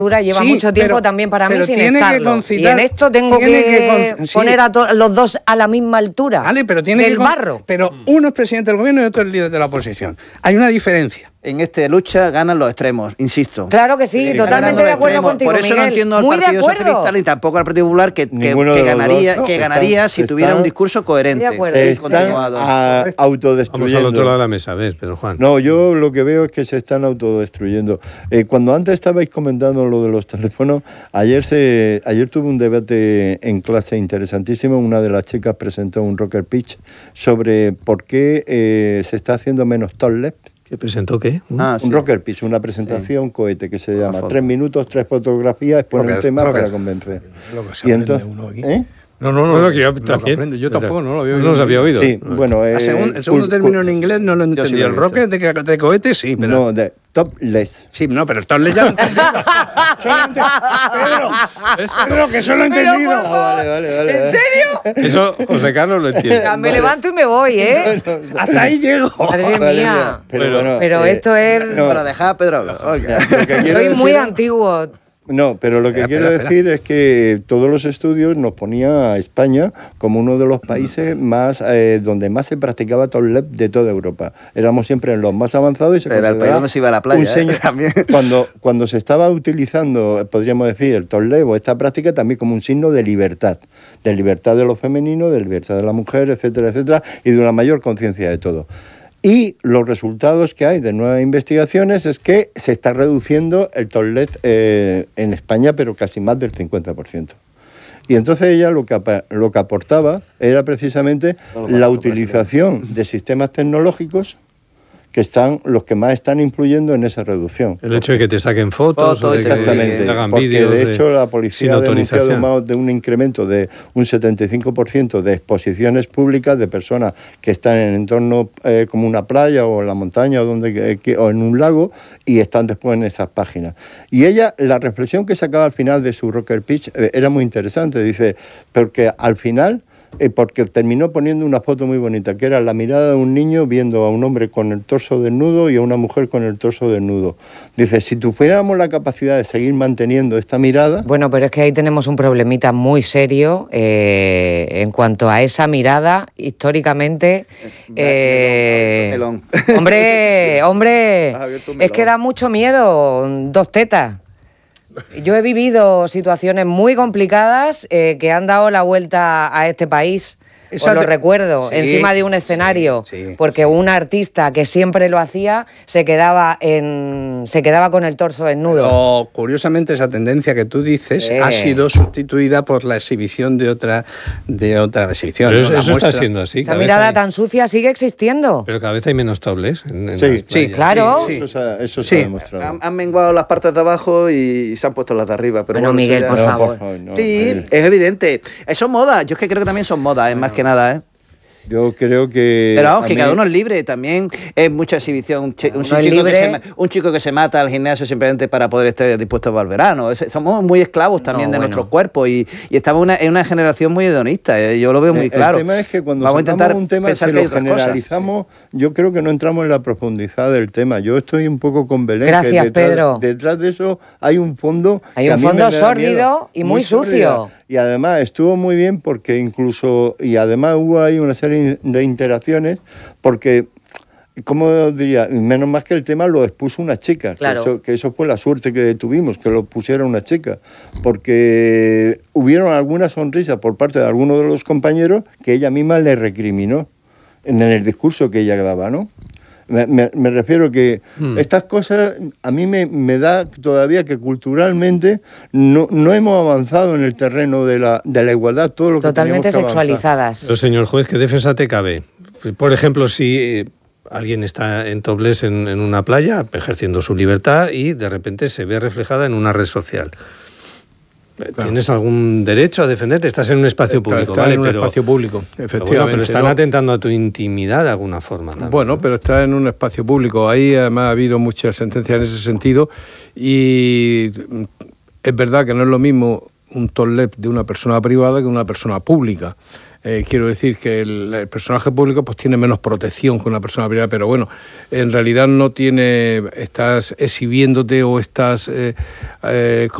lleva mucho tiempo también para mí sin estarlo. Y en esto tengo que poner a los dos a la misma altura. Vale, pero barro. Pero uno es presidente del gobierno y otro es líder de la oposición. Hay una diferencia. En esta lucha ganan los extremos, insisto. Claro que sí, totalmente de acuerdo contigo, Por eso Miguel. no entiendo al Partido Socialista ni tampoco al Partido Popular que ganaría si tuviera un discurso coherente. Se están autodestruyendo. Vamos al otro lado de la mesa, a ver, Pedro Juan. No, yo lo que veo es que se están autodestruyendo. Cuando antes estabais comentando lo de los teléfonos, ayer tuve un debate en clase interesantísimo. Una de las chicas presentó un rocker pitch sobre por qué se está haciendo menos toilet. ¿Qué presentó qué? Un rocker piece, una presentación cohete que se llama 3 minutos, 3 fotografías, exponer un tema para convencer. Y entonces, No, que yo también. Yo tampoco no lo había oído. No los había oído. Sí, bueno, el segundo término en inglés no lo he entendido. Sí, el rocket de cohete sí, pero... No, de topless. Sí, no, pero el topless ya lo he entendido. Pedro, que eso lo he entendido. Vale. ¿En serio? Eso José Carlos lo entiende. Me levanto y me voy, ¿eh? Hasta ahí llego. Madre mía. Pero esto es... Para dejar a Pedro hablar. Soy muy antiguo. No, pero lo que quiero decir es que todos los estudios nos ponía a España como uno de los países más donde más se practicaba topless de toda Europa. Éramos siempre en los más avanzados y se era el país donde se iba a la playa. También. Cuando se estaba utilizando, podríamos decir, el topless o esta práctica también como un signo de libertad de lo femenino, de libertad de la mujer, etcétera, etcétera, y de una mayor conciencia de todo. Y los resultados que hay de nuevas investigaciones es que se está reduciendo el topless en España, pero casi más del 50%. Y entonces ella lo que aportaba era precisamente la utilización de sistemas tecnológicos que están los que más están influyendo en esa reducción. El hecho de que te saquen fotos, o de exactamente, que hagan porque vídeos de hecho la policía ha denunciado más de un incremento de un 75% de exposiciones públicas de personas que están en entornos como una playa o en la montaña o en un lago y están después en esas páginas. Y ella, la reflexión que sacaba al final de su rocker pitch era muy interesante, dice, porque al final... porque terminó poniendo una foto muy bonita, que era la mirada de un niño viendo a un hombre con el torso desnudo y a una mujer con el torso desnudo. Dice, si tuviéramos la capacidad de seguir manteniendo esta mirada... Bueno, pero es que ahí tenemos un problemita muy serio en cuanto a esa mirada, históricamente... Hombre, es que da mucho miedo, 2 tetas. Yo he vivido situaciones muy complicadas que han dado la vuelta a este país. Os lo recuerdo, encima de un escenario, porque un artista que siempre lo hacía se quedaba con el torso desnudo. Pero, curiosamente, esa tendencia que tú dices ha sido sustituida por la exhibición de otra exhibición. Pero eso está siendo así. Esa mirada tan sucia sigue existiendo. Pero cada vez hay menos topless. Sí, claro. Sí. Eso se ha demostrado. Han menguado las partes de abajo y se han puesto las de arriba. Pero bueno, Miguel, por favor. Sí, es evidente. Son modas. Yo es que creo que también son modas, es más que nada, ¿eh? Yo creo que... Pero vamos, que cada uno es libre también. Es mucha exhibición. Un chico que se mata al gimnasio simplemente para poder estar dispuesto para el verano. Somos muy esclavos también de nuestros cuerpos y estamos en una generación muy hedonista. Yo lo veo muy claro. El tema es que cuando vamos a intentar un tema pensar que que hay lo generalizamos, yo creo que no entramos en la profundidad del tema. Yo estoy un poco con Belén. Gracias, Pedro. Detrás de eso hay un fondo... Hay un fondo sórdido y muy sucio. Y además estuvo muy bien porque además hubo ahí una serie de interacciones porque, ¿cómo diría? Menos más que el tema lo expuso una chica. Claro. Que eso fue la suerte que tuvimos, que lo pusiera una chica. Porque hubieron algunas sonrisas por parte de algunos de los compañeros que ella misma le recriminó en el discurso que ella daba, ¿no? Me refiero que estas cosas a mí me da todavía que culturalmente no hemos avanzado en el terreno de la igualdad, todo lo que totalmente teníamos que sexualizadas. Pero, señor juez, ¿qué defensa te cabe? Por ejemplo, si alguien está en topless en una playa ejerciendo su libertad y de repente se ve reflejada en una red social. ¿Tienes algún derecho a defenderte? Estás en un espacio público, ¿vale? En un espacio público, efectivamente. Pero están atentando a tu intimidad de alguna forma también. Bueno, pero está en un espacio público. Ahí además ha habido muchas sentencias en ese sentido y es verdad que no es lo mismo un topless de una persona privada que una persona pública. Quiero decir que el personaje público pues tiene menos protección que una persona privada, pero bueno, en realidad no estás exhibiéndote o estás